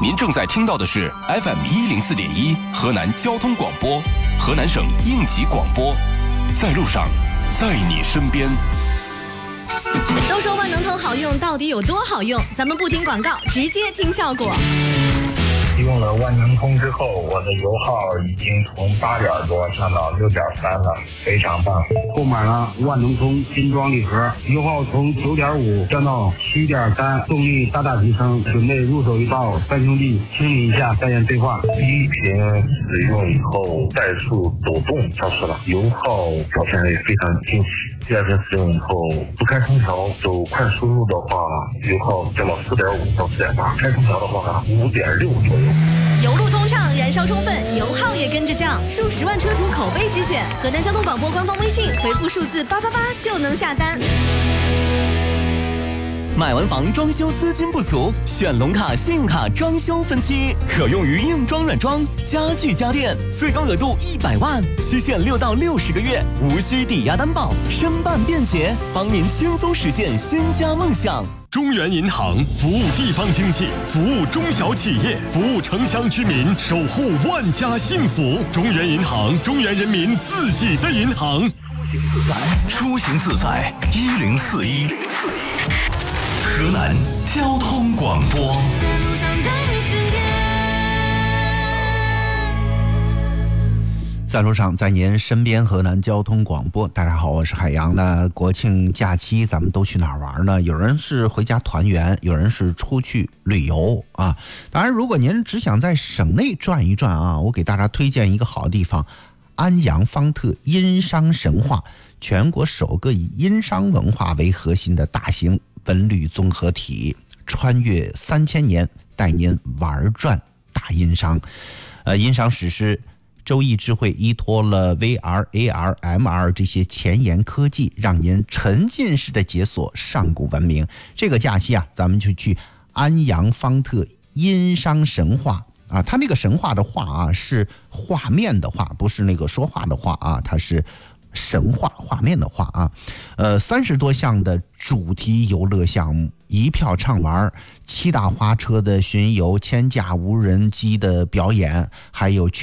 您正在听到的是 FM104.1 河南交通广播，河南省应急广播，在路上，在你身边。 都说万能通好用，到底有多好用？咱们不听广告，直接听效果。 用了万能通之后，我的油耗已经从8点多上到6.3了，非常棒。 购买了万能通精装礼盒，油耗从9.5降到7.3，动力大大提升。准备入手一套3兄弟清理一下再验对话。 第一瓶使用以后，怠速抖动消失了，油耗表现也非常惊喜。第二瓶使用以后，不开空调走快速路的话，油耗降到4.5到4.8，开空调的话5.6左右。 油路通畅，燃烧充分，油耗也跟着降，数10万车主口碑之选。河南交通广播官方微信回复数字888就能下单。 买完房装修资金不足，选龙卡信用卡装修分期，可用于硬装软装、家具家电，最高额度100万，期限6到60个月，无需抵押担保，申办便捷，帮您轻松实现新家梦想。 中原银行服务地方经济，服务中小企业，服务城乡居民，守护万家幸福。中原银行，中原人民自己的银行。 出行自在1041，河南交通广播。 在路上，在您身边，河南交通广播。大家好，我是海洋。那国庆假期咱们都去哪儿玩呢？有人是回家团圆，有人是出去旅游啊。当然，如果您只想在省内转一转啊，我给大家推荐一个好地方——安阳方特殷商神话，全国首个以殷商文化为核心的大型文旅综合体，穿越3000年，带您玩转大殷商。殷商史诗。周易智慧依托了 VR、AR、MR 这些前沿科技，让您沉浸式的解锁上古文明。这个假期啊，咱们就去安阳方特殷商神话啊，它那个神话的话啊，是画面的话，不是那个说话的话啊，它是神话画面的话啊。30多项的主题游乐项目，一票畅玩，7大花车的巡游，1000架无人机的表演，还有